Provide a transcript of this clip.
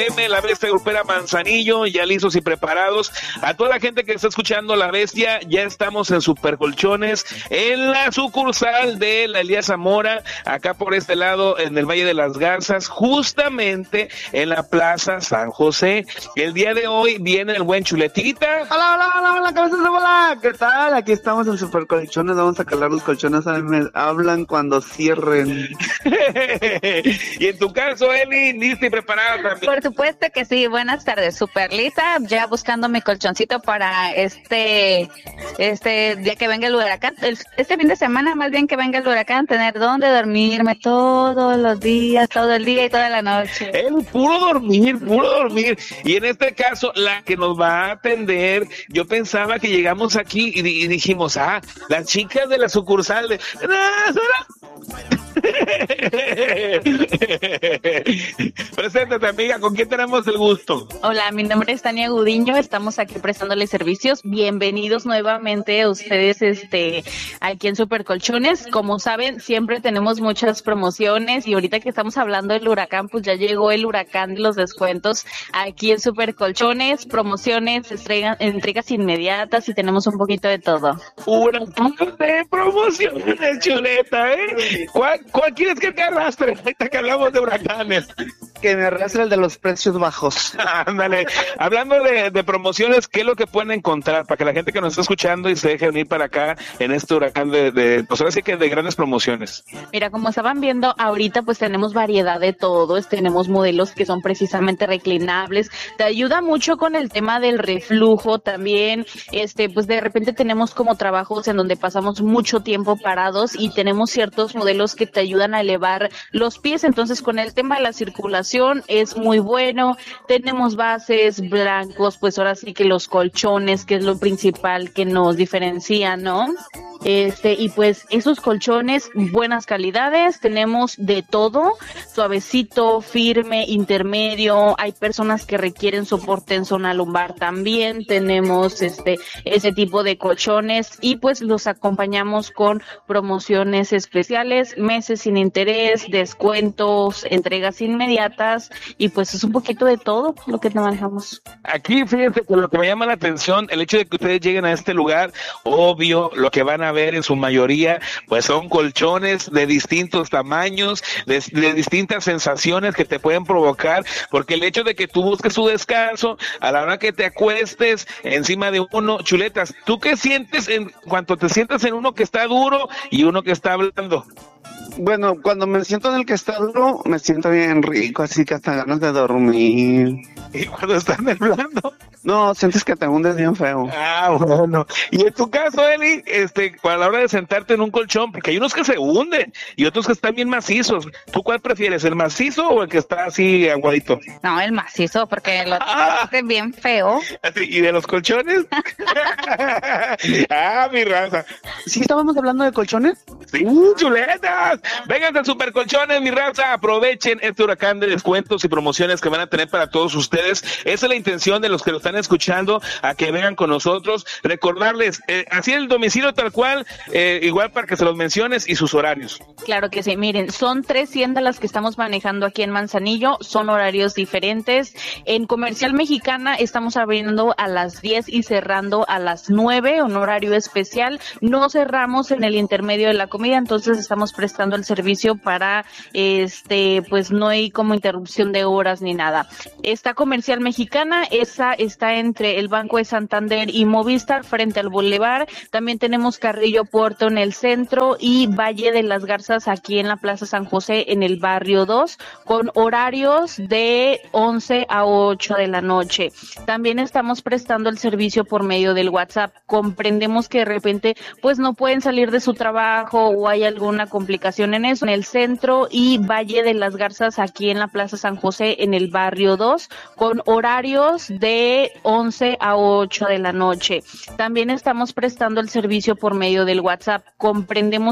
La Bestia Grupera Manzanillo, ya listos y preparados. A toda la gente que está escuchando La Bestia, ya estamos en Supercolchones, en la sucursal de la Elías Zamora, acá por este lado, en el Valle de las Garzas, justamente en la Plaza San José. El día de hoy viene el buen Chuletita. Hola, cabezas de bola, ¿qué tal? Aquí estamos en Supercolchones, vamos a calar los colchones, me hablan cuando cierren. Y en tu caso, Eli, lista y preparada también. Por supuesto que sí, buenas tardes, super lista, ya buscando mi colchoncito para este día que venga el huracán, este fin de semana más bien que venga el huracán, tener donde dormirme todos los días, todo el día y toda la noche. Puro dormir. Y en este caso, la que nos va a atender, yo pensaba que llegamos aquí y dijimos, las chicas de la sucursal de... Preséntate, amiga, ¿con quién tenemos el gusto? Hola, mi nombre es Tania Gudiño, estamos aquí prestándole servicios. Bienvenidos nuevamente a ustedes aquí en Supercolchones. Como saben, siempre tenemos muchas promociones y ahorita que estamos hablando del huracán, pues ya llegó el huracán de los descuentos aquí en Supercolchones, promociones, entregas inmediatas y tenemos un poquito de todo. Huracán de promociones, Chuleta, ¿eh? ¿Cuál quieres que te arrastre? Ahorita que hablamos de huracanes. Que me arrastre el de los precios bajos. Ándale. Hablando de promociones, ¿qué es lo que pueden encontrar para que la gente que nos está escuchando y se deje venir para acá en este huracán pues ahora sí que de grandes promociones? Mira, como estaban viendo ahorita, pues tenemos variedad de todo, tenemos modelos que son precisamente reclinables, te ayuda mucho con el tema del reflujo también, pues de repente tenemos como trabajos en donde pasamos mucho tiempo parados y tenemos ciertos modelos que te ayudan a elevar los pies, entonces con el tema de la circulación es muy bueno, tenemos bases blancos, pues ahora sí que los colchones, que es lo principal que nos diferencia, ¿no? Y pues esos colchones, buenas calidades, tenemos de todo, suavecito, firme, intermedio, hay personas que requieren soporte en zona lumbar también, tenemos ese tipo de colchones y pues los acompañamos con promociones especiales, meses sin interés, descuentos, entregas inmediatas y pues es un poquito de todo lo que manejamos. Aquí fíjense que lo que me llama la atención, el hecho de que ustedes lleguen a este lugar, obvio, lo que van a ver en su mayoría, pues son colchones de distintos tamaños, de distintas sensaciones que te pueden provocar, porque el hecho de que tú busques tu descanso, a la hora que te acuestes encima de uno, Chuletas, ¿tú qué sientes en cuanto te sientas en uno que está duro y uno que está blando? Bueno, cuando me siento en el que está duro, me siento bien rico, así que hasta ganas de dormir. ¿Y cuando está en el blando? No, sientes que te hundes bien feo. Bueno. Y en tu caso, Eli, a la hora de sentarte en un colchón, porque hay unos que se hunden y otros que están bien macizos. ¿Tú cuál prefieres, el macizo o el que está así aguadito? No, el macizo, porque lo es bien feo. ¿Y de los colchones? Mi raza. ¿Sí estábamos hablando de colchones? Sí, chuletas. Vengan a Supercolchones, mi raza. Aprovechen este huracán de descuentos y promociones que van a tener para todos ustedes. Esa es la intención de los que lo están escuchando, a que vengan con nosotros. Recordarles, así el domicilio tal cual, igual para que se los menciones y sus horarios. Claro que sí, miren, son 3 tiendas las que estamos manejando aquí en Manzanillo, son horarios diferentes. En Comercial Mexicana estamos abriendo a las 10 y cerrando a las 9, un horario especial. No cerramos en el intermedio de la comida, entonces estamos prestando el servicio para, pues no hay como interrupción de horas ni nada. Está Comercial Mexicana, esa está entre el Banco de Santander y Movistar, frente al Boulevard. También tenemos Carrillo Puerto en el centro y Valle de las Garzas aquí en la Plaza San José en el barrio 2, con horarios de 11 a 8 de la noche. También estamos prestando el servicio por medio del WhatsApp. Comprendemos que de repente pues no pueden salir de su trabajo o hay alguna complicación en eso. En el centro y Valle de las Garzas aquí en la Plaza San José en el barrio 2, con horarios de 11 a 8 de la noche. También estamos prestando el servicio por medio del WhatsApp. Comprendemos